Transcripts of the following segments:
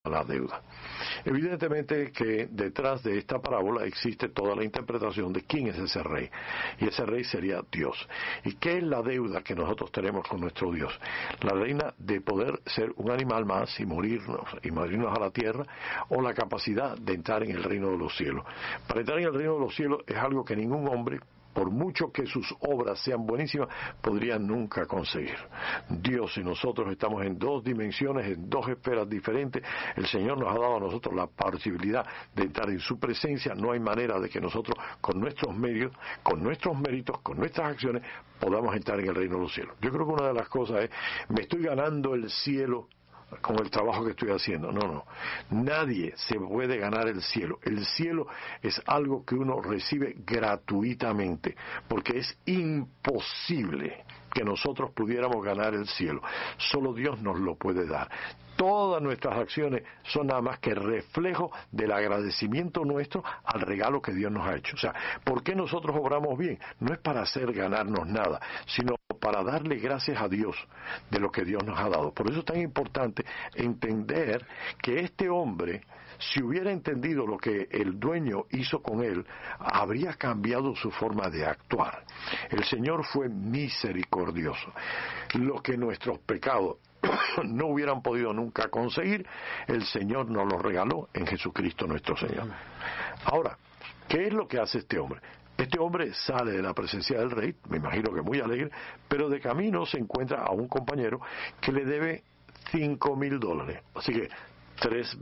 la deuda. Evidentemente que detrás de esta parábola existe toda la interpretación de quién es ese rey, y ese rey sería Dios. ¿Y qué es la deuda que nosotros tenemos con nuestro Dios? La reina de poder ser un animal más y morirnos a la tierra, o la capacidad de entrar en el reino de los cielos. Para entrar en el reino de los cielos es algo que ningún hombre, por mucho que sus obras sean buenísimas, podrían nunca conseguir. Dios y nosotros estamos en dos dimensiones, en dos esferas diferentes. El Señor nos ha dado a nosotros la posibilidad de entrar en su presencia. No hay manera de que nosotros, con nuestros medios, con nuestros méritos, con nuestras acciones, podamos entrar en el reino de los cielos. Yo creo que una de las cosas es, me estoy ganando el cielo con el trabajo que estoy haciendo. No. Nadie se puede ganar el cielo. El cielo es algo que uno recibe gratuitamente, porque es imposible que nosotros pudiéramos ganar el cielo. Solo Dios nos lo puede dar. Todas nuestras acciones son nada más que reflejo del agradecimiento nuestro al regalo que Dios nos ha hecho. O sea, ¿por qué nosotros obramos bien? No es para hacer ganarnos nada, sino para darle gracias a Dios de lo que Dios nos ha dado. Por eso es tan importante entender que este hombre, si hubiera entendido lo que el dueño hizo con él, habría cambiado su forma de actuar. El Señor fue misericordioso. Lo que nuestros pecados no hubieran podido nunca conseguir, el Señor nos lo regaló en Jesucristo nuestro Señor. Ahora, ¿qué es lo que hace este hombre? Este hombre sale de la presencia del rey, me imagino que muy alegre, pero de camino se encuentra a un compañero que le debe $5,000. Así que 3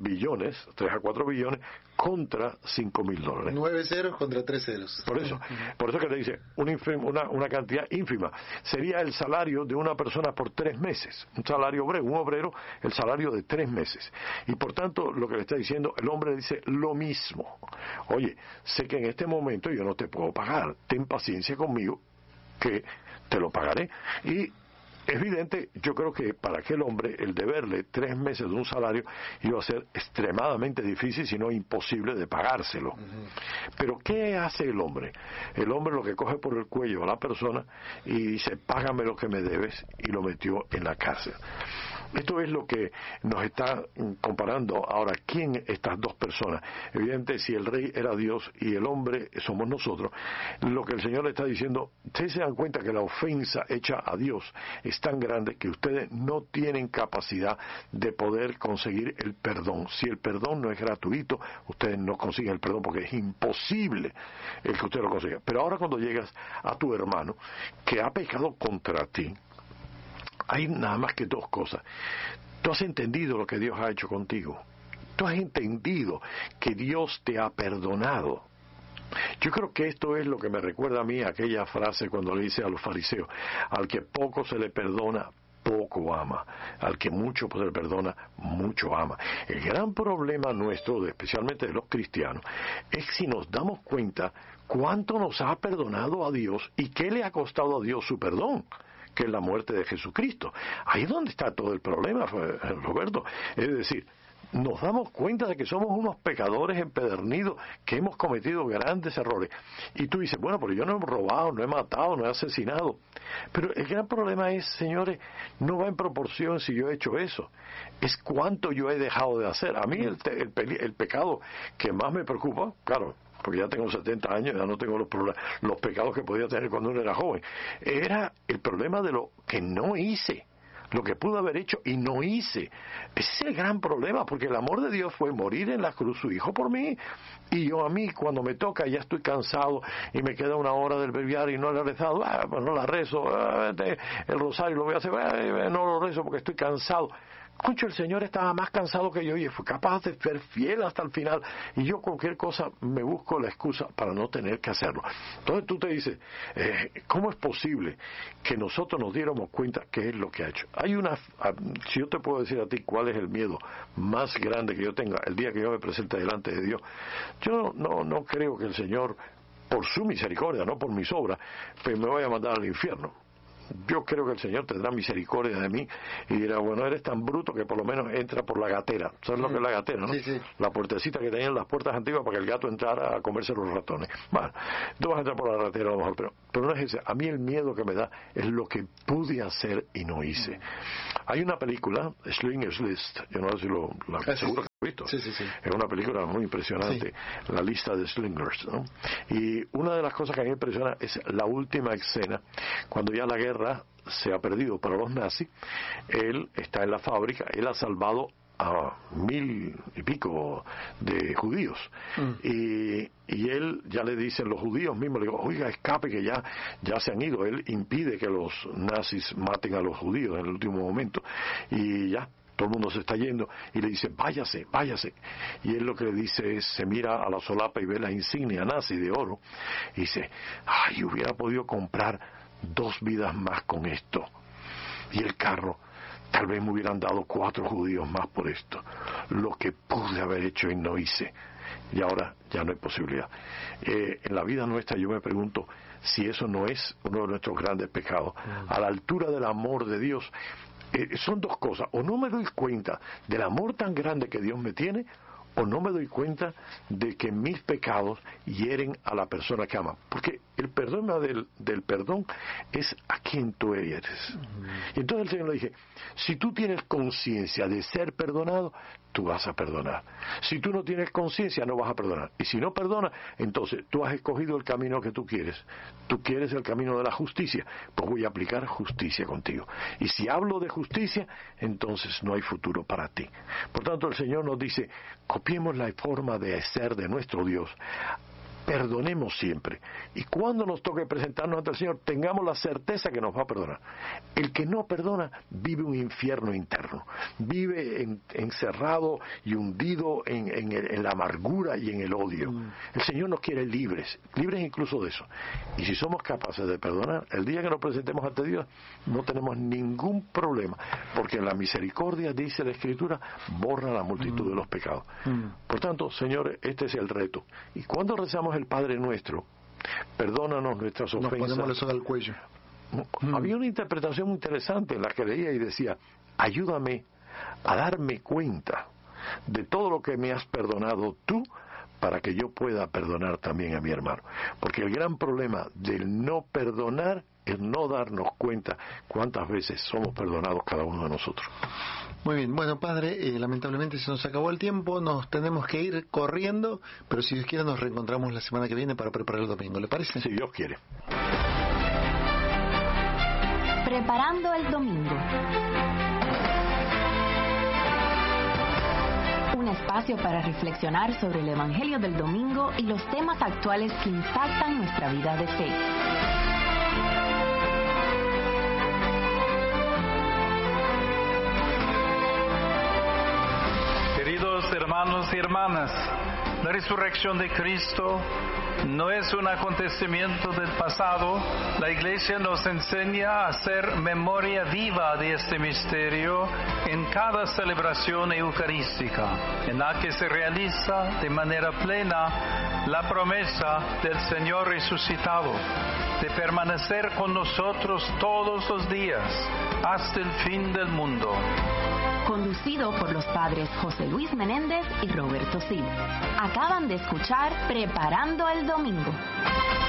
a 4 billones contra $5,000. 9 ceros contra 3 ceros. Por eso que le dice una cantidad ínfima. Sería el salario de una persona por 3 meses. Un salario breve, un obrero, el salario de 3 meses. Y por tanto, lo que le está diciendo, el hombre dice lo mismo. Oye, sé que en este momento yo no te puedo pagar. Ten paciencia conmigo, que te lo pagaré. Y evidente, yo creo que para aquel hombre el deberle 3 meses de un salario iba a ser extremadamente difícil, si no imposible, de pagárselo. Pero ¿qué hace el hombre? El hombre lo que coge por el cuello a la persona y dice, págame lo que me debes, y lo metió en la cárcel. Esto es lo que nos está comparando ahora. ¿Quién estas dos personas? Evidente, si el rey era Dios y el hombre somos nosotros, lo que el Señor le está diciendo, ustedes se dan cuenta que la ofensa hecha a Dios es tan grande que ustedes no tienen capacidad de poder conseguir el perdón. Si el perdón no es gratuito, ustedes no consiguen el perdón, porque es imposible el que usted lo consiga. Pero ahora, cuando llegas a tu hermano que ha pecado contra ti, hay nada más que dos cosas. Tú has entendido lo que Dios ha hecho contigo. Tú has entendido que Dios te ha perdonado. Yo creo que esto es lo que me recuerda a mí aquella frase cuando le dice a los fariseos, al que poco se le perdona, poco ama. Al que mucho se le perdona, mucho ama. El gran problema nuestro, especialmente de los cristianos, es si nos damos cuenta cuánto nos ha perdonado a Dios y qué le ha costado a Dios su perdón, que es la muerte de Jesucristo. Ahí es donde está todo el problema, Roberto. Es decir, nos damos cuenta de que somos unos pecadores empedernidos, que hemos cometido grandes errores. Y tú dices, bueno, pero yo no he robado, no he matado, no he asesinado. Pero el gran problema es, señores, no va en proporción si yo he hecho eso. Es cuánto yo he dejado de hacer. A mí el pecado que más me preocupa, claro, porque ya tengo 70 años, ya no tengo los pecados que podía tener cuando uno era joven, era el problema de lo que no hice, lo que pude haber hecho y no hice. Ese es el gran problema, porque el amor de Dios fue morir en la cruz su Hijo por mí, y yo a mí, cuando me toca, ya estoy cansado y me queda una hora del breviario y no la he rezado, pues no la rezo, el rosario lo voy a hacer, no lo rezo porque estoy cansado. Concho, el Señor estaba más cansado que yo y fue capaz de ser fiel hasta el final, y yo cualquier cosa me busco la excusa para no tener que hacerlo. Entonces tú te dices, ¿cómo es posible que nosotros nos diéramos cuenta qué es lo que ha hecho? Si yo te puedo decir a ti cuál es el miedo más grande que yo tenga el día que yo me presente delante de Dios, yo no creo que el Señor, por su misericordia, no por mis obras, pues me vaya a mandar al infierno. Yo creo que el Señor tendrá misericordia de mí y dirá, bueno, eres tan bruto que por lo menos entra por la gatera. ¿Sabes lo que es la gatera, no? Sí. La puertecita que tenían las puertas antiguas para que el gato entrara a comerse los ratones. Bueno, tú vas a entrar por la gatera a lo mejor, pero no es ese. A mí el miedo que me da es lo que pude hacer y no hice. Hay una película, Schindler's List, yo no sé si seguro visto. Sí, sí, sí. Es una película muy impresionante, sí. La lista de Slingers, ¿no? Y una de las cosas que a mí me impresiona es la última escena, cuando ya la guerra se ha perdido para los nazis. Él está en la fábrica, él ha salvado a 1000 y pico de judíos, y él ya le dicen los judíos mismos, le digo, oiga, escape que ya se han ido. Él impide que los nazis maten a los judíos en el último momento, y ya todo el mundo se está yendo, y le dice, váyase, y él lo que le dice es, se mira a la solapa y ve la insignia nazi de oro, y dice, ay, hubiera podido comprar 2 vidas más con esto, y el carro, tal vez me hubieran dado 4 judíos más por esto. Lo que pude haber hecho y no hice. Y ahora ya no hay posibilidad. En la vida nuestra yo me pregunto si eso no es uno de nuestros grandes pecados. A la altura del amor de Dios, son 2 cosas. O no me doy cuenta del amor tan grande que Dios me tiene, o no me doy cuenta de que mis pecados hieren a la persona que ama. Porque el problema del perdón es a quien tú eres. Y entonces el Señor le dije, si tú tienes conciencia de ser perdonado, tú vas a perdonar. Si tú no tienes conciencia, no vas a perdonar. Y si no perdonas, entonces tú has escogido el camino que tú quieres. Tú quieres el camino de la justicia, pues voy a aplicar justicia contigo. Y si hablo de justicia, entonces no hay futuro para ti. Por tanto, el Señor nos dice, copiemos la forma de ser de nuestro Dios. Perdonemos siempre, y cuando nos toque presentarnos ante el Señor, tengamos la certeza que nos va a perdonar. El que no perdona vive un infierno interno, vive encerrado y hundido en la amargura y en el odio. El Señor nos quiere libres incluso de eso. Y si somos capaces de perdonar, el día que nos presentemos ante Dios, no tenemos ningún problema, porque en la misericordia, dice la Escritura, borra la multitud de los pecados. Por tanto, señores, este es el reto. Y cuando rezamos el Padre Nuestro, perdónanos nuestras ofensas, nos ponemos la soga al cuello. Había una interpretación muy interesante en la que leía y decía, ayúdame a darme cuenta de todo lo que me has perdonado tú, para que yo pueda perdonar también a mi hermano. Porque el gran problema del no perdonar es no darnos cuenta cuántas veces somos perdonados cada uno de nosotros. Muy bien, bueno, padre, lamentablemente se nos acabó el tiempo, nos tenemos que ir corriendo, pero si Dios quiere nos reencontramos la semana que viene para preparar el domingo, ¿le parece? Si Dios quiere. Preparando el domingo. Un espacio para reflexionar sobre el Evangelio del domingo y los temas actuales que impactan nuestra vida de fe. Queridos hermanos y hermanas, la resurrección de Cristo no es un acontecimiento del pasado. La Iglesia nos enseña a hacer memoria viva de este misterio en cada celebración eucarística, en la que se realiza de manera plena la promesa del Señor resucitado de permanecer con nosotros todos los días hasta el fin del mundo. Conducido por los padres José Luis Menéndez y Roberto Sil. Acaban de escuchar Preparando el Domingo.